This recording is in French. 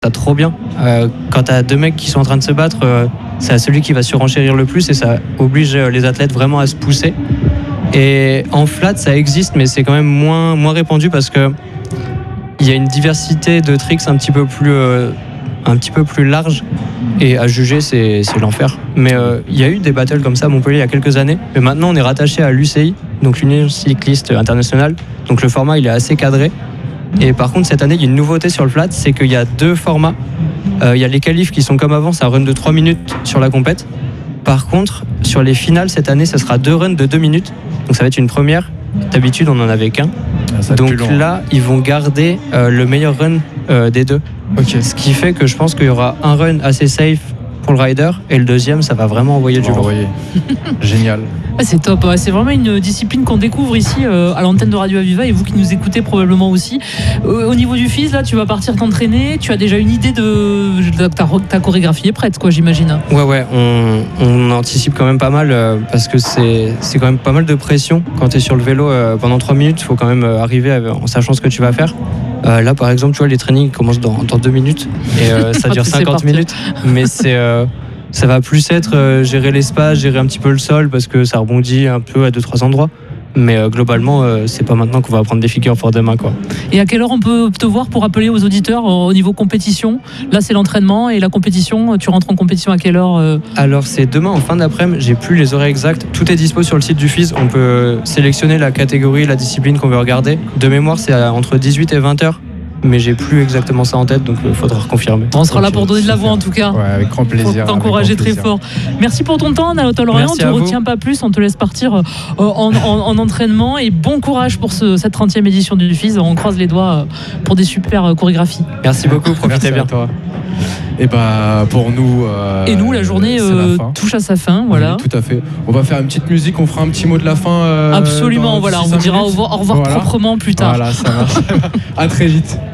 ça trop bien. Quand tu as deux mecs qui sont en train de se battre, c'est à celui qui va surenchérir le plus et ça oblige les athlètes vraiment à se pousser. Et en flat, ça existe, mais c'est quand même moins répandu parce que il y a une diversité de tricks un petit peu plus large et à juger, c'est l'enfer. Mais il y a eu des battles comme ça à Montpellier il y a quelques années, mais maintenant on est rattaché à l'UCI, donc l'Union cycliste internationale. Donc le format il est assez cadré. Et par contre cette année il y a une nouveauté sur le flat, c'est qu'il y a deux formats. Il y a les qualifs qui sont comme avant, ça run de 3 minutes sur la compète. Par contre sur les finales cette année ça sera 2 runs de 2 minutes, donc ça va être une première. D'habitude on n'en avait qu'un. Donc là ils vont garder le meilleur run des deux. Okay. Ce qui fait que je pense qu'il y aura un run assez safe pour le rider et le deuxième ça va vraiment envoyer du lourd. Génial. C'est top, c'est vraiment une discipline qu'on découvre ici à l'antenne de Radio Aviva et vous qui nous écoutez probablement aussi. Au niveau du FIS, là tu vas partir t'entraîner, tu as déjà une idée de ta chorégraphie est prête quoi j'imagine. Ouais, on anticipe quand même pas mal parce que c'est quand même pas mal de pression quand tu es sur le vélo pendant 3 minutes, il faut quand même arriver en sachant ce que tu vas faire. Là par exemple tu vois les trainings commencent dans 2 minutes et ça dure 50 minutes mais ça va plus être gérer l'espace, gérer un petit peu le sol parce que ça rebondit un peu à 2-3 endroits. Mais globalement, c'est pas maintenant qu'on va apprendre des figures pour demain, quoi. Et à quelle heure on peut te voir pour appeler aux auditeurs au niveau compétition ? Là, c'est l'entraînement et la compétition. Tu rentres en compétition à quelle heure ? Alors, c'est demain en fin d'après-midi. J'ai plus les horaires exacts. Tout est dispo sur le site du FIS. On peut sélectionner la catégorie, la discipline qu'on veut regarder. De mémoire, c'est entre 18 et 20 heures. Mais j'ai plus exactement ça en tête, donc il faudra reconfirmer. On sera là pour donner de la voix en tout cas. Ouais, avec grand plaisir. Pour t'encourager très fort. Merci pour ton temps, Anatole Lorient. On ne te retient pas plus, on te laisse partir en entraînement et bon courage pour cette 30e édition du FIS. On croise les doigts pour des super chorégraphies. Merci beaucoup, profitez bien. Toi. Et pour nous. Et nous, la journée touche à sa fin. Voilà. Oui, tout à fait. On va faire une petite musique, on fera un petit mot de la fin. Absolument, voilà. On vous dira au revoir proprement plus tard. Voilà, ça marche. À très vite.